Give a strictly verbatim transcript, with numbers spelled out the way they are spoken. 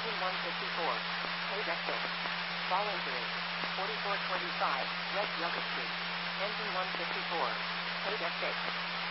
Engine one fifty-four. Paid exit. Voluntary. forty-four twenty-five, West Rugged Street. Engine one fifty-four. Paid exit.